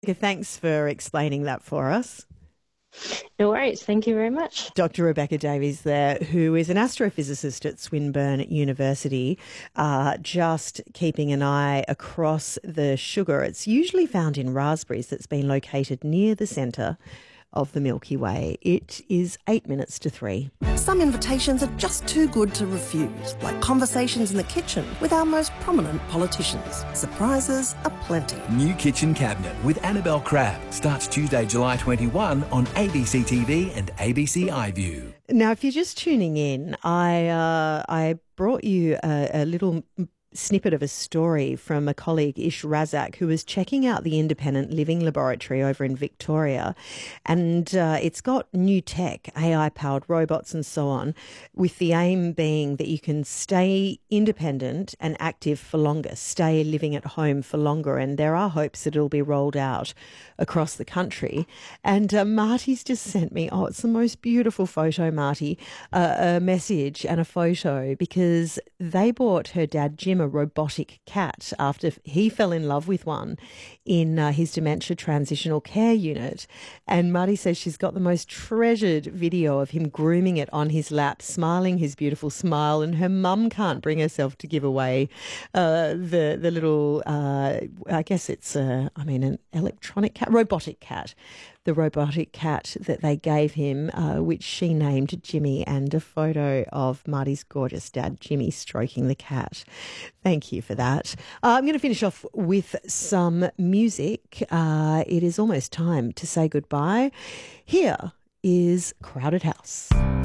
Thanks for explaining that for us. No worries. Thank you very much. Dr. Rebecca Davies there, who is an astrophysicist at Swinburne University, just keeping an eye across the sugar. It's usually found in raspberries that's been located near the centre of the Milky Way. It is 8 minutes to 3. Some invitations are just too good to refuse, like conversations in the kitchen with our most prominent politicians. Surprises aplenty. New Kitchen Cabinet with Annabelle Crabb starts Tuesday, July 21 on ABC TV and ABC iView. Now, if you're just tuning in, I brought you a little snippet of a story from a colleague, Ish Razak, who was checking out the Independent Living Laboratory over in Victoria. And it's got new tech, AI-powered robots and so on, with the aim being that you can stay independent and active for longer, stay living at home for longer. And there are hopes that it'll be rolled out across the country. And Marty's just sent me, it's the most beautiful photo, Marty, a message and a photo, because they bought her dad, Jim, a robotic cat after he fell in love with one in his dementia transitional care unit. And Marty says she's got the most treasured video of him grooming it on his lap, smiling his beautiful smile, and her mum can't bring herself to give away the little, I guess it's, an electronic cat, robotic cat. The robotic cat that they gave him, which she named Jimmy, and a photo of Marty's gorgeous dad, Jimmy, stroking the cat. Thank you for that. I'm going to finish off with some music. It is almost time to say goodbye. Here is Crowded House.